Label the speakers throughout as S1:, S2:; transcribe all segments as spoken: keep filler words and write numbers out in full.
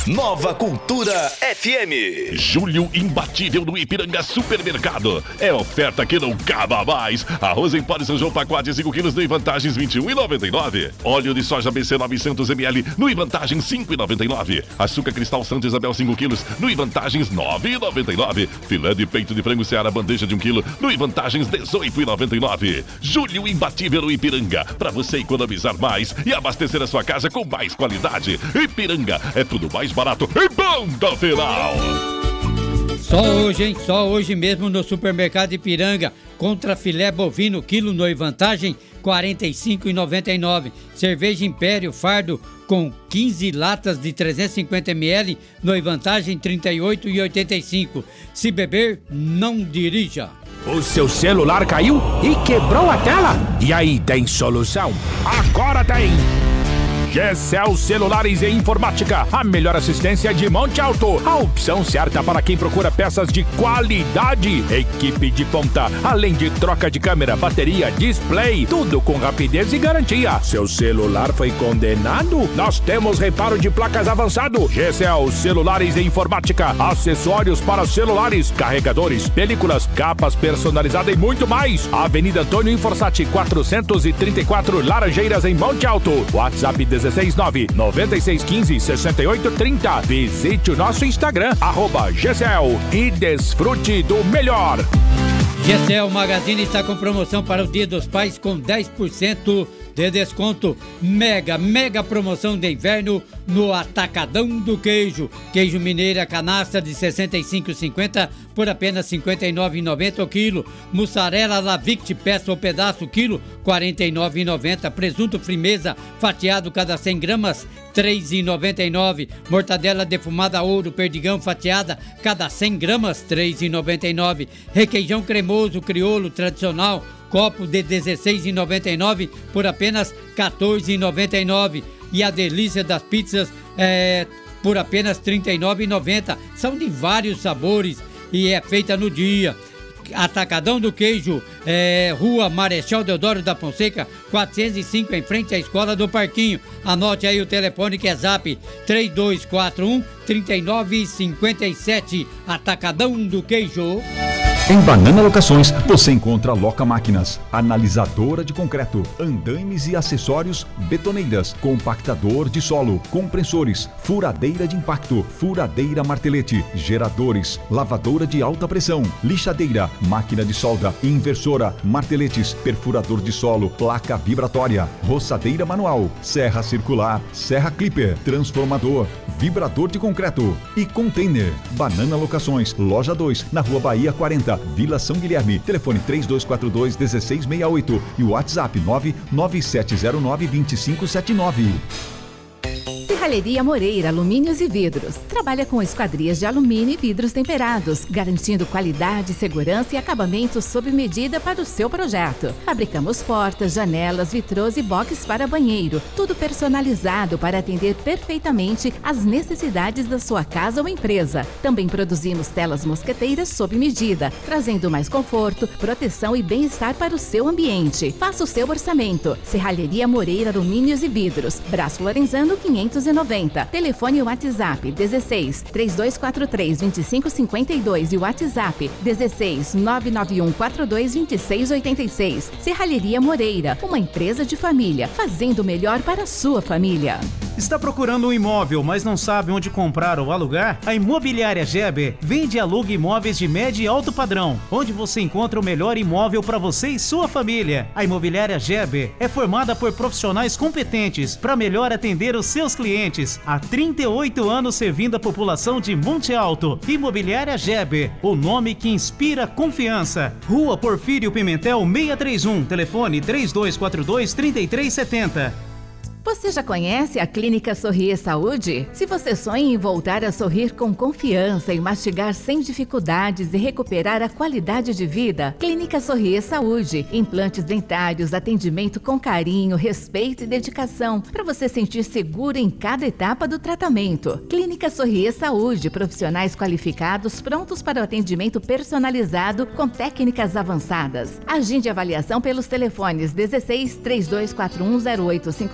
S1: Nova Cultura F M.
S2: Julho imbatível no Ipiranga Supermercado. É oferta que não acaba mais. Arroz em pó de São João pacote cinco quilos no Vantagens vinte e um reais e noventa e nove centavos. Óleo de soja B C novecentos mililitros no Vantagens cinco reais e noventa e nove centavos. Açúcar cristal Santa Isabel cinco quilos no Vantagens nove reais e noventa e nove centavos. Filé de peito de frango Seara bandeja de um quilo no Vantagens dezoito reais e noventa e nove centavos. Julho imbatível no Ipiranga. Para você economizar mais e abastecer a sua casa com mais qualidade. Ipiranga é tudo mais barato e bom do final.
S3: Só hoje, hein? Só hoje mesmo no Supermercado Ipiranga. Contra filé bovino, quilo no Vantagem, quarenta e cinco reais e noventa e nove centavos. Cerveja Império, fardo com quinze latas de trezentos e cinquenta mililitros, no Vantagem, trinta e oito reais e oitenta e cinco centavos. Se beber, não dirija.
S4: O seu celular caiu e quebrou a tela? E aí, tem solução? Agora tem! Gecel Celulares e Informática, a melhor assistência de Monte Alto. A opção certa para quem procura peças de qualidade. Equipe de ponta, além de troca de câmera, bateria, display, tudo com rapidez e garantia. Seu celular foi condenado? Nós temos reparo de placas avançado. Gecel Celulares e Informática, acessórios para celulares, carregadores, películas, capas personalizadas e muito mais. Avenida Antônio Inforsati, quatrocentos e trinta e quatro, Laranjeiras, em Monte Alto. WhatsApp dezesseis nove nove seis um cinco seis oito três zero. Visite o nosso Instagram, arroba Gecel, e desfrute do melhor.
S3: Gecel Magazine está com promoção para o Dia dos Pais com dez por cento de desconto. Mega, mega promoção de inverno no Atacadão do Queijo. Queijo mineira canastra de sessenta e cinco reais e cinquenta centavos por apenas cinquenta e nove reais e noventa centavos o quilo. Mussarela Lavict peça ou pedaço quilo, quarenta e nove reais e noventa centavos. Presunto Frimeza fatiado cada cem gramas, três reais e noventa e nove centavos. Mortadela defumada ouro perdigão fatiada cada cem gramas, três reais e noventa e nove centavos. Requeijão cremoso crioulo tradicional, copo de dezesseis reais e noventa e nove centavos por apenas quatorze reais e noventa e nove centavos. E a delícia das pizzas é por apenas trinta e nove reais e noventa centavos. São de vários sabores e é feita no dia. Atacadão do Queijo, é, Rua Marechal Deodoro da Fonseca, quatrocentos e cinco, em frente à Escola do Parquinho. Anote aí o telefone que é zap três dois quatro um, três nove cinco sete. Atacadão do Queijo.
S5: Em Banana Locações, você encontra Loca Máquinas, analisadora de concreto, andaimes e acessórios, betoneiras, compactador de solo, compressores, furadeira de impacto, furadeira martelete, geradores, lavadora de alta pressão, lixadeira, máquina de solda, inversora, marteletes, perfurador de solo, placa vibratória, roçadeira manual, serra circular, serra clipper, transformador, vibrador de concreto e container. Banana Locações, loja dois, na Rua Bahia quarenta, Vila São Guilherme. Telefone três dois quatro dois, um seis seis oito e o WhatsApp nove nove sete zero nove, dois cinco sete nove.
S6: Serralheria Moreira Alumínios e Vidros. Trabalha com esquadrias de alumínio e vidros temperados, garantindo qualidade, segurança e acabamento sob medida para o seu projeto. Fabricamos portas, janelas, vitrôs e boxes para banheiro. Tudo personalizado para atender perfeitamente às necessidades da sua casa ou empresa. Também produzimos telas mosqueteiras sob medida, trazendo mais conforto, proteção e bem-estar para o seu ambiente. Faça o seu orçamento. Serralheria Moreira Alumínios e Vidros. Braço Lorenzano quinhentos e noventa. Telefone e WhatsApp dezesseis, três dois quatro três, dois cinco cinco dois e o WhatsApp dezesseis, nove nove um quatro dois, dois seis oito seis. Serralheria Moreira, uma empresa de família, fazendo o melhor para a sua família.
S7: Está procurando um imóvel, mas não sabe onde comprar ou alugar? A Imobiliária Geber vende e aluga imóveis de médio e alto padrão, onde você encontra o melhor imóvel para você e sua família. A Imobiliária Geber é formada por profissionais competentes para melhor atender os seus clientes. Há trinta e oito anos servindo a população de Monte Alto. Imobiliária Geber, o nome que inspira confiança. Rua Porfírio Pimentel seiscentos e trinta e um, telefone três dois quatro dois, três três sete zero.
S6: Você já conhece a Clínica Sorrir Saúde? Se você sonha em voltar a sorrir com confiança e mastigar sem dificuldades e recuperar a qualidade de vida, Clínica Sorrir Saúde. Implantes dentários, atendimento com carinho, respeito e dedicação, para você sentir seguro em cada etapa do tratamento. Clínica Sorrir Saúde, profissionais qualificados prontos para o atendimento personalizado com técnicas avançadas. Agende avaliação pelos telefones dezesseis, três dois quatro um, zero oito cinco sete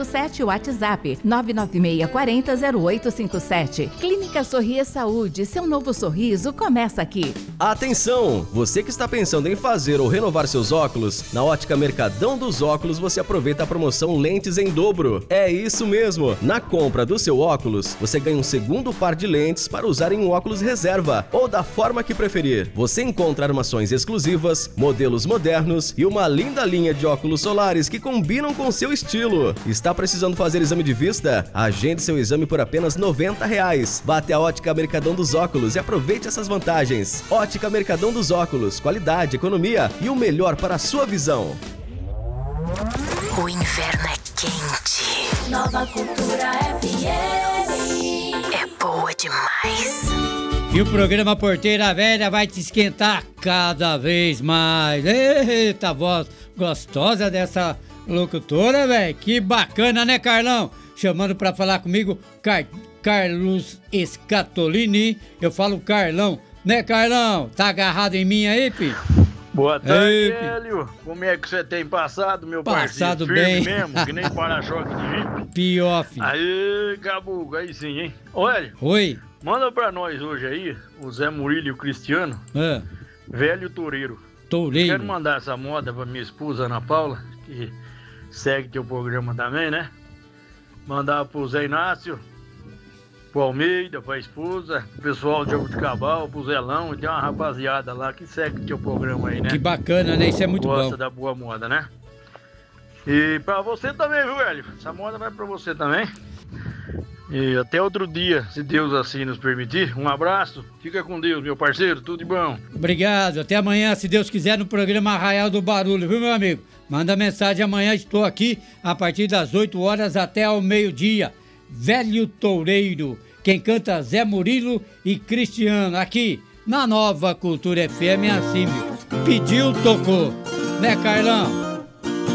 S6: o WhatsApp nove nove seis quatro zero zero oito cinco sete. Clínica Sorria Saúde, seu novo sorriso começa aqui.
S8: Atenção! Você que está pensando em fazer ou renovar seus óculos, na Ótica Mercadão dos Óculos você aproveita a promoção Lentes em Dobro. É isso mesmo! Na compra do seu óculos, você ganha um segundo par de lentes para usar em um óculos reserva ou da forma que preferir. Você encontra armações exclusivas, modelos modernos e uma linda linha de óculos solares que combinam com seu estilo. Está precisando fazer exame de vista? Agende seu exame por apenas noventa reais. Vá até a Ótica Mercadão dos Óculos e aproveite essas vantagens. Ótica Mercadão dos Óculos, qualidade, economia e o melhor para a sua visão.
S9: O inverno é quente.
S10: Nova Cultura F M.
S9: É boa demais.
S3: E o programa Porteira Velha vai te esquentar cada vez mais. Eita, voz gostosa dessa locutora, velho. Que bacana, né, Carlão? Chamando pra falar comigo, Car... Carlos Scatolini. Eu falo Carlão, né, Carlão? Tá agarrado em mim aí, filho?
S11: Boa tarde, Hélio. Como é que você tem passado, meu
S3: passado
S11: parceiro?
S3: Bem.
S11: Firme mesmo, que nem para-choque de jipe.
S3: Pior, filho.
S11: Aí, Cabuco, aí sim, hein? Ô, Hélio.
S3: Oi.
S11: Manda pra nós hoje aí, o Zé Murilo e o Cristiano,
S3: é.
S11: Velho Toureiro.
S3: Toureiro.
S11: Quero mandar essa moda pra minha esposa, Ana Paula, que segue teu programa também, né? Mandar pro Zé Inácio, pro Almeida, pra esposa, pro pessoal de Jabuticabal, pro Zelão, e tem uma rapaziada lá que segue teu programa aí, né?
S3: Que bacana, né? Isso é muito
S11: Gosta
S3: bom.
S11: Gosta da boa moda, né? E pra você também, viu, Hélio? Essa moda vai pra você também. E até outro dia, se Deus assim nos permitir. Um abraço, fica com Deus, meu parceiro, tudo de bom.
S3: Obrigado, até amanhã, se Deus quiser, no programa Arraial do Barulho, viu, meu amigo? Manda mensagem amanhã, estou aqui a partir das oito horas até ao meio-dia. Velho Toureiro, quem canta Zé Murilo e Cristiano, aqui na Nova Cultura F M, assim, viu? Pediu, tocou, né, Carlão?